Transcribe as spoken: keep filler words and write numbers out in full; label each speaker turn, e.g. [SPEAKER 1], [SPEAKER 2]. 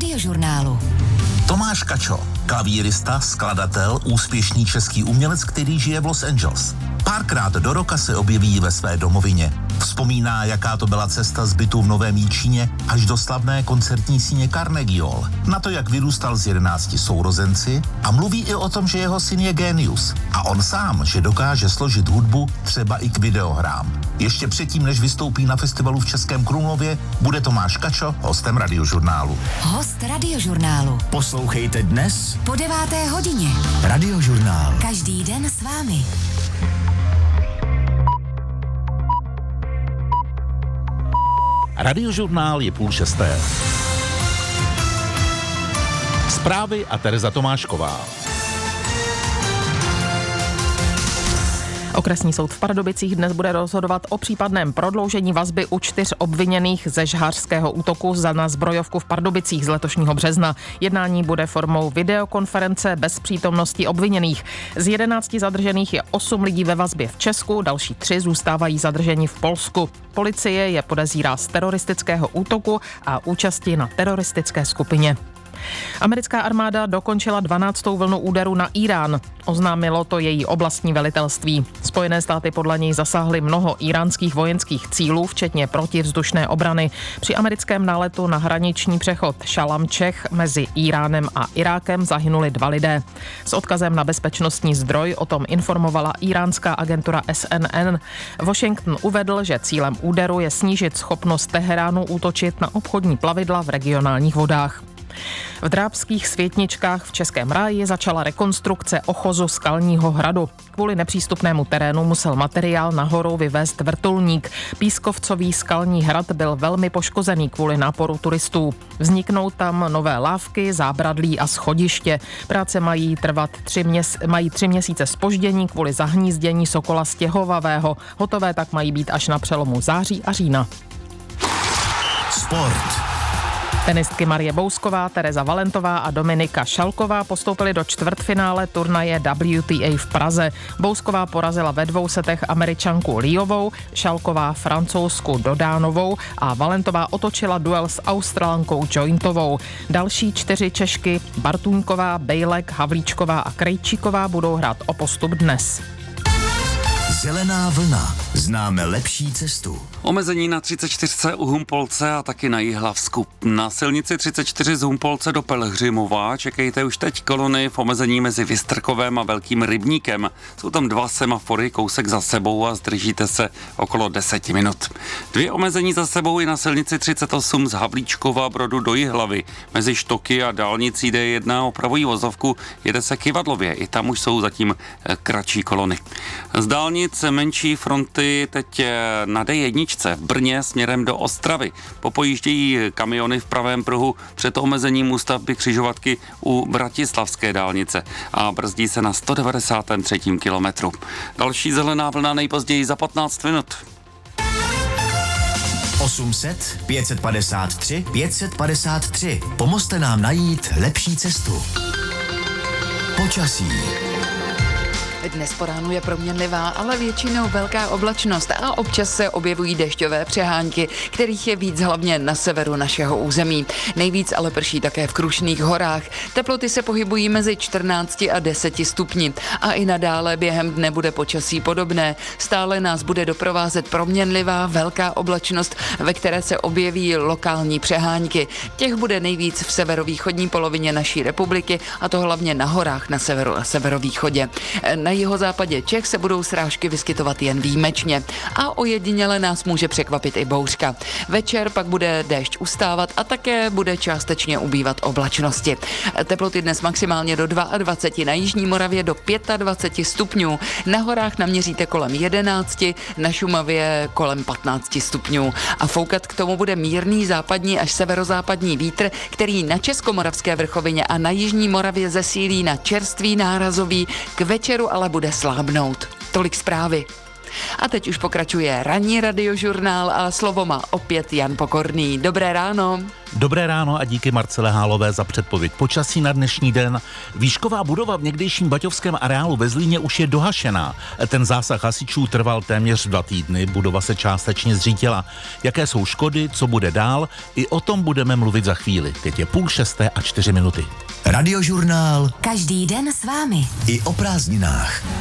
[SPEAKER 1] Radiožurnálu.
[SPEAKER 2] Tomáš Kačo, klavírista, skladatel, úspěšný český umělec, který žije v Los Angeles. Párkrát do roka se objeví ve své domovině. Vzpomíná, jaká to byla cesta z bytu v Novém Jičíně až do slavné koncertní síně Carnegie Hall. Na to, jak vyrůstal s jedenácti sourozenci a mluví i o tom, že jeho syn je génius. A on sám, že dokáže složit hudbu třeba i k videohrám. Ještě předtím, než vystoupí na festivalu v Českém Krumlově, bude Tomáš Kačo hostem Radiožurnálu.
[SPEAKER 1] Host Radiožurnálu.
[SPEAKER 3] Poslouchejte dnes
[SPEAKER 1] po deváté hodině.
[SPEAKER 3] Radiožurnál.
[SPEAKER 1] Každý den s vámi.
[SPEAKER 2] Radiožurnál je půl šesté. Zprávy a Tereza Tomášková.
[SPEAKER 4] Okresní soud v Pardubicích dnes bude rozhodovat o případném prodloužení vazby u čtyř obviněných ze žhářského útoku za na zbrojovku v Pardubicích z letošního března. Jednání bude formou videokonference bez přítomnosti obviněných. Z jedenácti zadržených je osm lidí ve vazbě v Česku, další tři zůstávají zadrženi v Polsku. Policie je podezírá z teroristického útoku a účasti na teroristické skupině. Americká armáda dokončila dvanáctou vlnu úderu na Irán. Oznámilo to její oblastní velitelství. Spojené státy podle něj zasáhly mnoho iránských vojenských cílů, včetně protivzdušné obrany. Při americkém náletu na hraniční přechod Šalamčech mezi Iránem a Irákem zahynuli dva lidé. S odkazem na bezpečnostní zdroj o tom informovala iránská agentura S N N. Washington uvedl, že cílem úderu je snížit schopnost Teheránu útočit na obchodní plavidla v regionálních vodách. V Drábských Světničkách v Českém ráji začala rekonstrukce ochozu Skalního hradu. Kvůli nepřístupnému terénu musel materiál nahoru vyvést vrtulník. Pískovcový Skalní hrad byl velmi poškozený kvůli náporu turistů. Vzniknou tam nové lávky, zábradlí a schodiště. Práce mají trvat tři, měs- mají tři měsíce zpoždění kvůli zahnízdění sokola stěhovavého. Hotové tak mají být až na přelomu září a října.
[SPEAKER 3] Sport.
[SPEAKER 4] Tenistky Marie Bousková, Tereza Valentová a Dominika Šalková postoupily do čtvrtfinále turnaje W T A v Praze. Bousková porazila ve dvou setech Američanku Liovou, Šalková Francouzsku Dodánovou a Valentová otočila duel s Australankou Jointovou. Další čtyři Češky Bartůňková, Bejlek, Havlíčková a Krejčíková budou hrát o postup dnes.
[SPEAKER 3] Zelená vlna. Známe lepší cestu.
[SPEAKER 5] Omezení na třicet čtyřce u Humpolce a taky na Jihlavsku. Na silnici třicet čtyři z Humpolce do Pelhřimova čekejte už teď kolony v omezení mezi Vystrkovem a Velkým Rybníkem. Jsou tam dva semafory, kousek za sebou a zdržíte se okolo deseti minut. Dvě omezení za sebou i na silnici třicet osm z Havlíčkova Brodu do Jihlavy. Mezi Štoky a dálnicí D jedna opravují vozovku, jede se Kyvadlově. I tam už jsou zatím kratší kolony. Z dálnic menší fronty teď na D jedna v Brně směrem do Ostravy. Popojíždějí kamiony v pravém pruhu před omezením ústavby křižovatky u Bratislavské dálnice a brzdí se na sto devadesátém třetím kilometru. Další zelená vlna nejpozději za patnáct minut.
[SPEAKER 3] osm set, pět set padesát tři, pět set padesát tři. Pomozte nám najít lepší cestu. Počasí.
[SPEAKER 6] Dnes po ránu je proměnlivá, ale většinou velká oblačnost a občas se objevují dešťové přehánky, kterých je víc hlavně na severu našeho území. Nejvíc ale prší také v Krušných horách. Teploty se pohybují mezi čtrnácti a deseti stupni a i nadále během dne bude počasí podobné. Stále nás bude doprovázet proměnlivá velká oblačnost, ve které se objeví lokální přehánky. Těch bude nejvíc v severovýchodní polovině naší republiky, a to hlavně na horách na severu a severovýchodě. Na jihozápadě Čech se budou srážky vyskytovat jen výjimečně a ojediněle nás může překvapit i bouřka. Večer pak bude déšť ustávat a také bude částečně ubývat oblačnosti. Teploty dnes maximálně do dvacet dva, na jižní Moravě do dvacet pět stupňů, na horách naměříte kolem jedenácti, na Šumavě kolem patnácti stupňů a foukat k tomu bude mírný západní až severozápadní vítr, který na Českomoravské vrchovině a na jižní Moravě zesílí na čerstvý nárazový, k večeru ale bude slábnout. Tolik zprávy. A teď už pokračuje ranní radiožurnál a slovo má opět Jan Pokorný. Dobré ráno.
[SPEAKER 2] Dobré ráno a díky Marcele Hálové za předpověď počasí na dnešní den. Výšková budova v někdejším baťovském areálu ve Zlíně už je dohašená. Ten zásah hasičů trval téměř dva týdny, budova se částečně zřítila. Jaké jsou škody, co bude dál, i o tom budeme mluvit za chvíli. Teď je půl šesté a čtyři minuty.
[SPEAKER 3] Radiožurnál
[SPEAKER 1] Každý den s vámi.
[SPEAKER 3] i o prázdninách.